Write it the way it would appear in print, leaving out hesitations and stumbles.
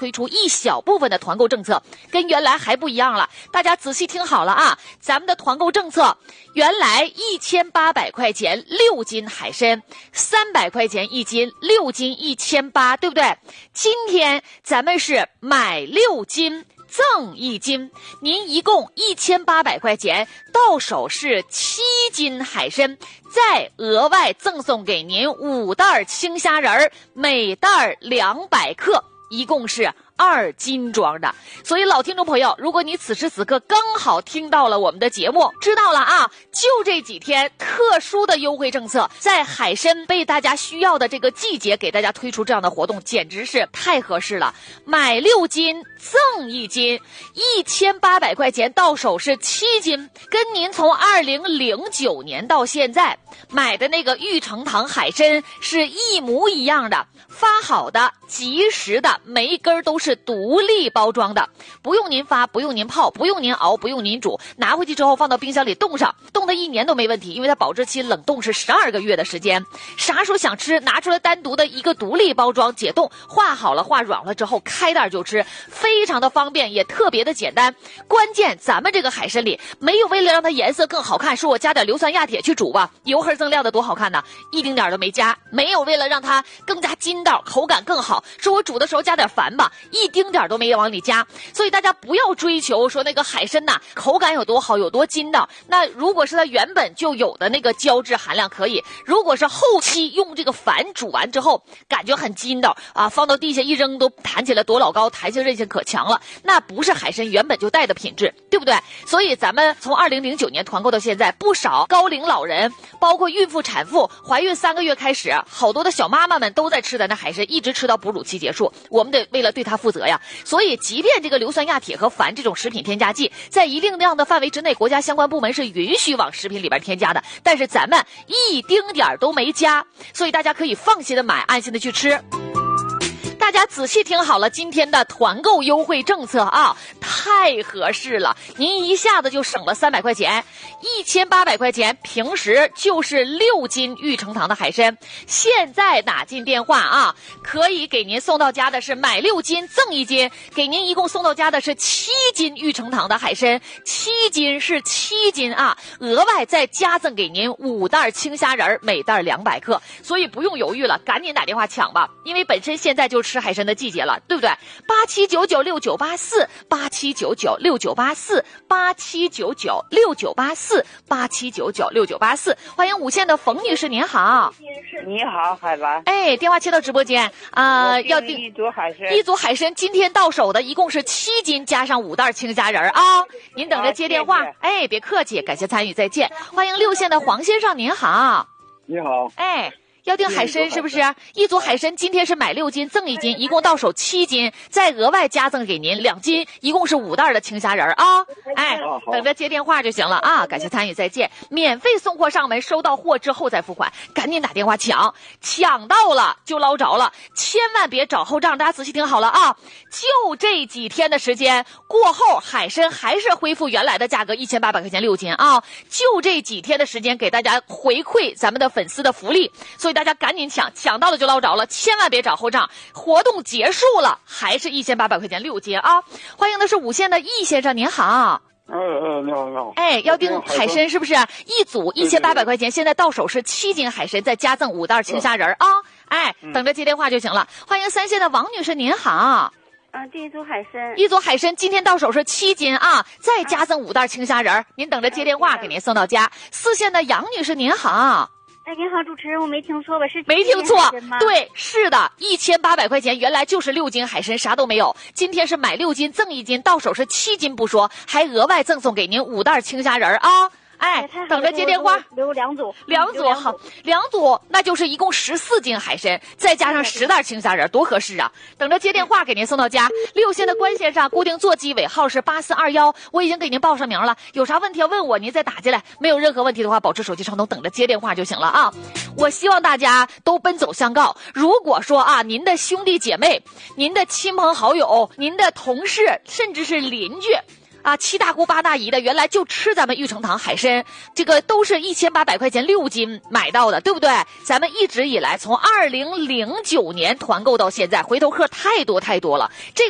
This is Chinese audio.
推出一小部分的团购政策，跟原来还不一样了。大家仔细听好了啊，咱们的团购政策原来1800块钱6斤海参，300块钱1斤，6斤1800，对不对？今天咱们是买6斤赠1斤，您一共1800块钱，到手是7斤海参，再额外赠送给您5袋青虾仁，每袋200克，一共是2斤装的。所以老听众朋友，如果你此时此刻刚好听到了我们的节目，知道了啊，就这几天特殊的优惠政策，在海参被大家需要的这个季节给大家推出这样的活动，简直是太合适了。买6斤赠1斤，1800块钱到手是7斤，跟您从2009年到现在买的那个玉成堂海参是一模一样的，发好的及时的，每一根都是独立包装的，不用您发，不用您泡，不用您熬，不用您煮，拿回去之后放到冰箱里冻上，冻到1年都没问题，因为它保质期冷冻是12个月的时间，啥时候想吃拿出来单独的一个独立包装解冻，化好了化软了之后开袋就吃，非常的方便，也特别的简单。关键咱们这个海参里没有为了让它颜色更好看说我加点硫酸亚铁去煮吧，油黑锃亮的多好看呢，一丁点都没加。没有为了让它更加筋道口感更好说我煮的时候加点矾吧，一丁点都没往里加。所以大家不要追求说那个海参呐口感有多好有多筋道，那如果是它原本就有的那个胶质含量可以，如果是后期用这个矾煮完之后感觉很筋道啊，放到地下一扔都弹起来多老高，弹性韧性可强了，那不是海参原本就带的品质，对不对？所以咱们从2009年团购到现在，不少高龄老人包括孕妇产妇怀孕3个月开始，好多的小妈妈们都在吃咱的海参，一直吃到哺乳期结束，我们得为了对它负责呀。所以即便这个硫酸亚铁和矾这种食品添加剂在一定量的范围之内，国家相关部门是允许往食品里边添加的，但是咱们一丁点都没加，所以大家可以放心的买，安心的去吃。大家仔细听好了今天的团购优惠政策啊，太合适了，您一下子就省了300块钱，1800块钱平时就是6斤玉成堂的海参，现在打进电话啊，可以给您送到家的是买6斤赠1斤，给您一共送到家的是7斤玉成堂的海参，7斤是7斤啊，额外再加赠给您5袋青虾仁，每袋200克，所以不用犹豫了，赶紧打电话抢吧，因为本身现在就吃海参的季节了，对不对？87996984，87996984，87996984，87996984，欢迎5线的冯女士，您好。 你好，海兰。 哎，电话切到直播间要订一组海参， 一组海参今天到手的一共是7斤，加上5袋青虾仁啊。您等着接电话。 谢谢。 哎，别客气，感谢参与，再见。欢迎6线的黄先生，您好。 你好。 哎。要订海参是不是？一组海参今天是买6斤赠1斤，一共到手7斤，再额外加赠给您2斤，一共是5袋的青虾仁啊！哎，等着接电话就行了啊！感谢参与，再见。免费送货上门，收到货之后再付款，赶紧打电话抢，抢到了就捞着了，千万别找后账。大家仔细听好了啊！就这几天的时间过后，海参还是恢复原来的价格，1800块钱6斤啊！就这几天的时间给大家回馈咱们的粉丝的福利，所以大家赶紧抢，抢到了就捞着了，千万别找后账。活动结束了，还是1800块钱6斤啊！欢迎的是5线的易先生，您好。 你好，你好。 哎，要订海参是不是？一组1800块钱，现在到手是7斤海参，再加赠5袋青虾仁啊！哎，等着接电话就行了。欢迎3线的王女士，您好。 订一组海参， 一组海参今天到手是7斤啊，再加赠5袋青虾仁，您等着接电话给您送到家。4线的杨女士，您好。 哎，您好，主持人，我没听错吧？是没听错，对，是的，1800块钱，原来就是6斤海参，啥都没有。今天是买6斤赠1斤，到手是7斤不说，还额外赠送给您5袋青虾仁啊！哎，等着接电话。 留2组 ，2组好，2组那就是一共14斤海参，再加上10袋青虾仁，多合适啊！等着接电话给您送到家。6线的关先生，固定座机尾号是8421，我已经给您报上名了，有啥问题要问我，您再打进来。没有任何问题的话，保持手机畅通，等着接电话就行了啊！我希望大家都奔走相告。如果说啊，您的兄弟姐妹、您的亲朋好友、您的同事，甚至是邻居。七大姑八大姨的原来就吃咱们玉成堂海参，这个都是1800块钱6斤买到的，对不对？咱们一直以来从2009年团购到现在，回头客太多了。这个